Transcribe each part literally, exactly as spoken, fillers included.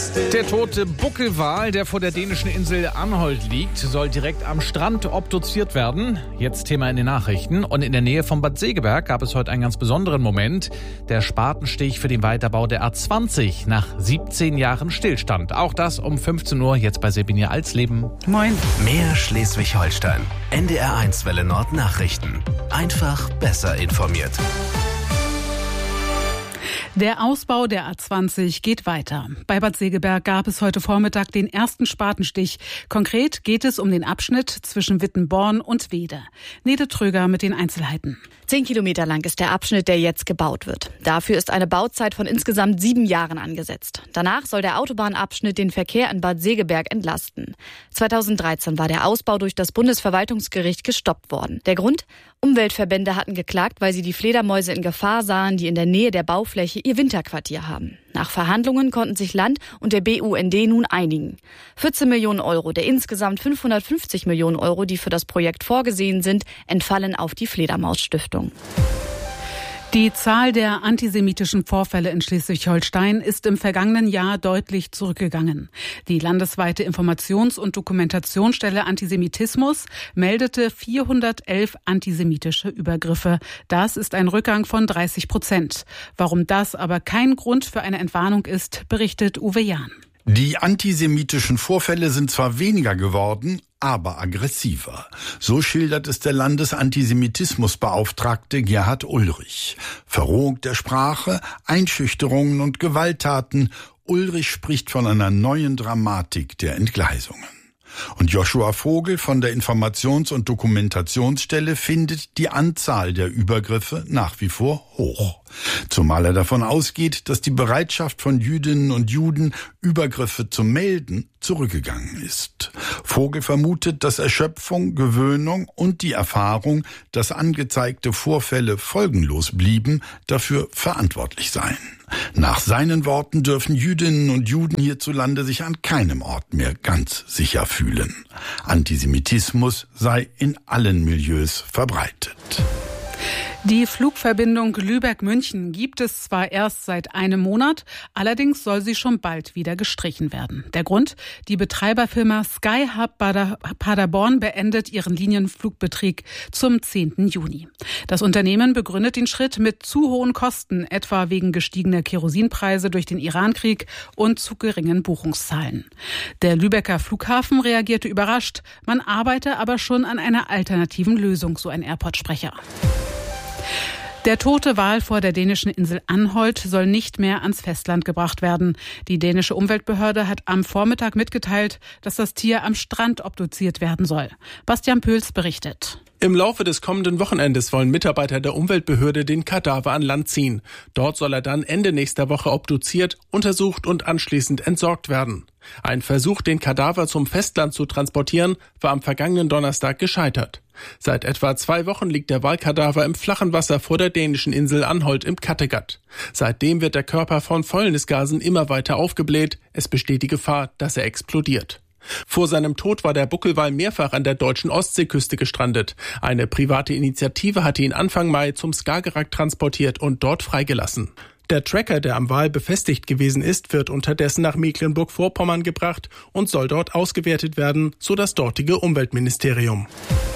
Der tote Buckelwal, der vor der dänischen Insel Anholt liegt, soll direkt am Strand obduziert werden. Jetzt Thema in den Nachrichten. Und in der Nähe von Bad Segeberg gab es heute einen ganz besonderen Moment. Der Spatenstich für den Weiterbau der A zwanzig nach siebzehn Jahren Stillstand. Auch das um fünfzehn Uhr jetzt bei Sabine Alsleben. Moin. Mehr Schleswig-Holstein. N D R eins Welle Nord Nachrichten. Einfach besser informiert. Der Ausbau der A zwanzig geht weiter. Bei Bad Segeberg gab es heute Vormittag den ersten Spatenstich. Konkret geht es um den Abschnitt zwischen Wittenborn und Wede. Nede Tröger mit den Einzelheiten. Zehn Kilometer lang ist der Abschnitt, der jetzt gebaut wird. Dafür ist eine Bauzeit von insgesamt sieben Jahren angesetzt. Danach soll der Autobahnabschnitt den Verkehr in Bad Segeberg entlasten. zweitausenddreizehn war der Ausbau durch das Bundesverwaltungsgericht gestoppt worden. Der Grund? Umweltverbände hatten geklagt, weil sie die Fledermäuse in Gefahr sahen, die in der Nähe der Baufläche ihr Winterquartier haben. Nach Verhandlungen konnten sich Land und der B U N D nun einigen. vierzehn Millionen Euro der insgesamt fünfhundertfünfzig Millionen Euro, die für das Projekt vorgesehen sind, entfallen auf die Fledermausstiftung. Die Zahl der antisemitischen Vorfälle in Schleswig-Holstein ist im vergangenen Jahr deutlich zurückgegangen. Die landesweite Informations- und Dokumentationsstelle Antisemitismus meldete vierhundertelf antisemitische Übergriffe. Das ist ein Rückgang von dreißig Prozent. Warum das aber kein Grund für eine Entwarnung ist, berichtet Uwe Jahn. Die antisemitischen Vorfälle sind zwar weniger geworden, aber aggressiver. So schildert es der Landesantisemitismusbeauftragte Gerhard Ulrich. Verrohung der Sprache, Einschüchterungen und Gewalttaten. Ulrich spricht von einer neuen Dramatik der Entgleisungen. Und Joshua Vogel von der Informations- und Dokumentationsstelle findet die Anzahl der Übergriffe nach wie vor hoch. Zumal er davon ausgeht, dass die Bereitschaft von Jüdinnen und Juden, Übergriffe zu melden, zurückgegangen ist. Vogel vermutet, dass Erschöpfung, Gewöhnung und die Erfahrung, dass angezeigte Vorfälle folgenlos blieben, dafür verantwortlich seien. Nach seinen Worten dürfen Jüdinnen und Juden hierzulande sich an keinem Ort mehr ganz sicher fühlen. Antisemitismus sei in allen Milieus verbreitet. Die Flugverbindung Lübeck-München gibt es zwar erst seit einem Monat, allerdings soll sie schon bald wieder gestrichen werden. Der Grund? Die Betreiberfirma Skyhub Paderborn beendet ihren Linienflugbetrieb zum zehnten Juni. Das Unternehmen begründet den Schritt mit zu hohen Kosten, etwa wegen gestiegener Kerosinpreise durch den Irankrieg und zu geringen Buchungszahlen. Der Lübecker Flughafen reagierte überrascht, man arbeite aber schon an einer alternativen Lösung, so ein Airport-Sprecher. Der tote Wal vor der dänischen Insel Anholt soll nicht mehr ans Festland gebracht werden. Die dänische Umweltbehörde hat am Vormittag mitgeteilt, dass das Tier am Strand obduziert werden soll. Bastian Pöls berichtet. Im Laufe des kommenden Wochenendes wollen Mitarbeiter der Umweltbehörde den Kadaver an Land ziehen. Dort soll er dann Ende nächster Woche obduziert, untersucht und anschließend entsorgt werden. Ein Versuch, den Kadaver zum Festland zu transportieren, war am vergangenen Donnerstag gescheitert. Seit etwa zwei Wochen liegt der Walkadaver im flachen Wasser vor der dänischen Insel Anholt im Kattegat. Seitdem wird der Körper von Fäulnisgasen immer weiter aufgebläht. Es besteht die Gefahr, dass er explodiert. Vor seinem Tod war der Buckelwal mehrfach an der deutschen Ostseeküste gestrandet. Eine private Initiative hatte ihn Anfang Mai zum Skagerrak transportiert und dort freigelassen. Der Tracker, der am Wal befestigt gewesen ist, wird unterdessen nach Mecklenburg-Vorpommern gebracht und soll dort ausgewertet werden, so das dortige Umweltministerium.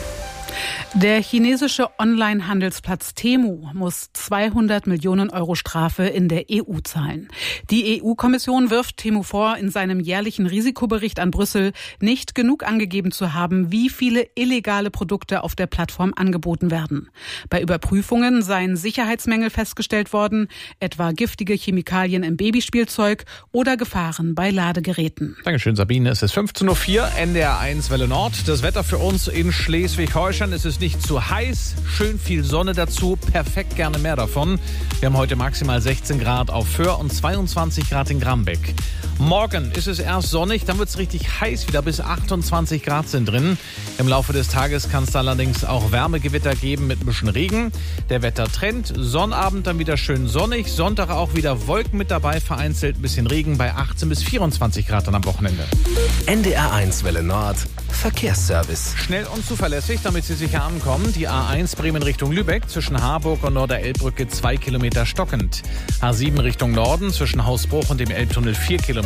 Der chinesische Online-Handelsplatz Temu muss zweihundert Millionen Euro Strafe in der E U zahlen. Die E U-Kommission wirft Temu vor, in seinem jährlichen Risikobericht an Brüssel nicht genug angegeben zu haben, wie viele illegale Produkte auf der Plattform angeboten werden. Bei Überprüfungen seien Sicherheitsmängel festgestellt worden, etwa giftige Chemikalien im Babyspielzeug oder Gefahren bei Ladegeräten. Dankeschön, Sabine. Es ist fünfzehn Uhr vier, N D R eins Welle Nord. Das Wetter für uns in Schleswig-Holstein. Es ist nicht zu heiß, schön viel Sonne dazu, perfekt, gerne mehr davon. Wir haben heute maximal sechzehn Grad auf Föhr und zweiundzwanzig Grad in Grambeck. Morgen ist es erst sonnig, dann wird es richtig heiß, wieder bis achtundzwanzig Grad sind drin. Im Laufe des Tages kann es allerdings auch Wärmegewitter geben mit ein bisschen Regen. Der Wettertrend, Sonnabend dann wieder schön sonnig, Sonntag auch wieder Wolken mit dabei, vereinzelt ein bisschen Regen bei achtzehn bis vierundzwanzig Grad dann am Wochenende. N D R eins Welle Nord, Verkehrsservice. Schnell und zuverlässig, damit Sie sicher ankommen. Die A eins Bremen Richtung Lübeck zwischen Harburg und Norderelbbrücke zwei Kilometer stockend. A sieben Richtung Norden zwischen Hausbruch und dem Elbtunnel vier Kilometer.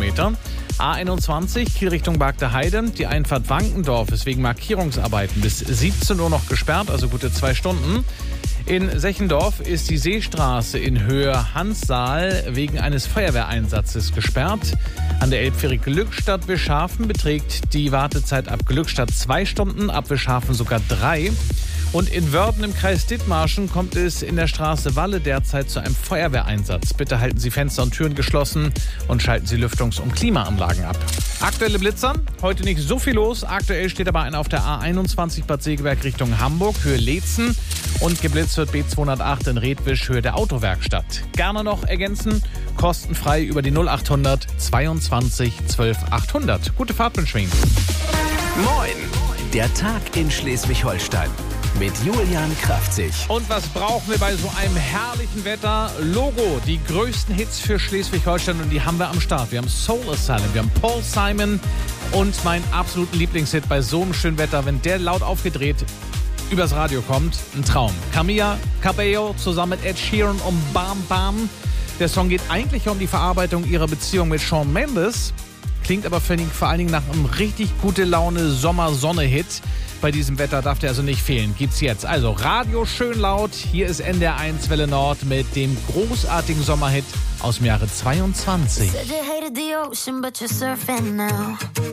Kilometer. A einundzwanzig, Kiel Richtung Bagde Heide. Die Einfahrt Wankendorf ist wegen Markierungsarbeiten bis siebzehn Uhr noch gesperrt, also gute zwei Stunden. In Sechendorf ist die Seestraße in Höhe Hanssaal wegen eines Feuerwehreinsatzes gesperrt. An der Elbfähre Glückstadt-Wischhafen beträgt die Wartezeit ab Glückstadt zwei Stunden, ab Wischhafen sogar drei. Und in Wörden im Kreis Dithmarschen kommt es in der Straße Walle derzeit zu einem Feuerwehreinsatz. Bitte halten Sie Fenster und Türen geschlossen und schalten Sie Lüftungs- und Klimaanlagen ab. Aktuelle Blitzer, heute nicht so viel los. Aktuell steht aber einer auf der A einundzwanzig Bad Segeberg Richtung Hamburg, Höhe Leetzen. Und geblitzt wird B zweihundertacht in Redwisch, Höhe der Autowerkstatt. Gerne noch ergänzen, kostenfrei über die null achthundert zweiundzwanzig zwölf achthundert. Gute Fahrt wünsche ich Ihnen. Moin, der Tag in Schleswig-Holstein. Mit Julian Kraftzig. Und was brauchen wir bei so einem herrlichen Wetter? Logo, die größten Hits für Schleswig-Holstein und die haben wir am Start. Wir haben Soul Asylum, wir haben Paul Simon und meinen absoluten Lieblingshit bei so einem schönen Wetter, wenn der laut aufgedreht übers Radio kommt, ein Traum. Camila Cabello zusammen mit Ed Sheeran und Bam Bam. Der Song geht eigentlich um die Verarbeitung ihrer Beziehung mit Shawn Mendes, klingt aber vor allen Dingen nach einem richtig gute Laune Sommer-Sonne-Hit. Bei diesem Wetter darf der also nicht fehlen. Gibt's jetzt. Also Radio schön laut. Hier ist N D R eins Welle Nord mit dem großartigen Sommerhit aus dem Jahre zweiundzwanzig.